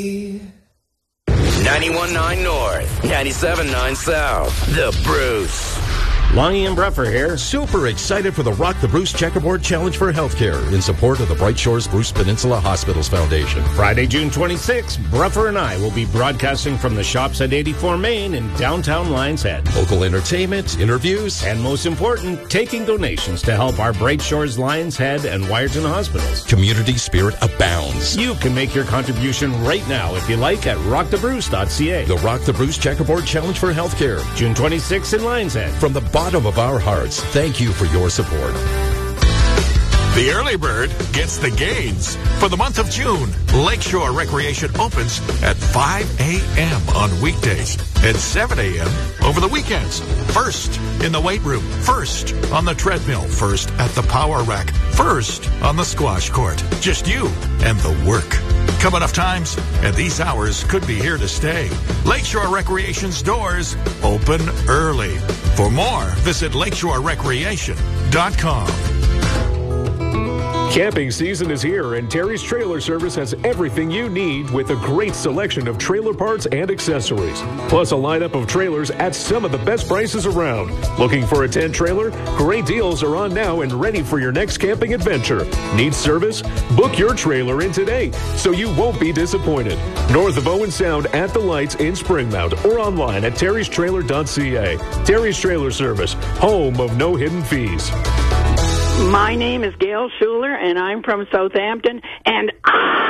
91.9 North, 97.9 South. The Bruce. Lonnie and Bruffer here. Super excited for the Rock the Bruce Checkerboard Challenge for Healthcare in support of the Bright Shores Bruce Peninsula Hospitals Foundation. Friday, June 26th, Bruffer and I will be broadcasting from the shops at 84 Main in downtown Lions Head. Local entertainment, interviews, and most important, taking donations to help our Bright Shores, Lions Head, and Wyerton hospitals. Community spirit abounds. You can make your contribution right now if you like at rockthebruce.ca. The Rock the Bruce Checkerboard Challenge for Healthcare. June 26th in Lions Head. From the bottom of our hearts, thank you for your support. The early bird gets the gains. For the month of June, Lakeshore Recreation opens at 5 a.m. on weekdays and 7 a.m. over the weekends. First in the weight room, first on the treadmill, first at the power rack, first on the squash court. Just you and the work. Come enough times, and these hours could be here to stay. Lakeshore Recreation's doors open early. For more, visit lakeshorerecreation.com. Camping season is here, and Terry's Trailer Service has everything you need with a great selection of trailer parts and accessories. Plus a lineup of trailers at some of the best prices around. Looking for a tent trailer? Great deals are on now and ready for your next camping adventure. Need service? Book your trailer in today so you won't be disappointed. North of Owen Sound at the lights in Springmount or online at terrystrailer.ca. Terry's Trailer Service, home of no hidden fees. My name is Gail Schuler, and I'm from Southampton, and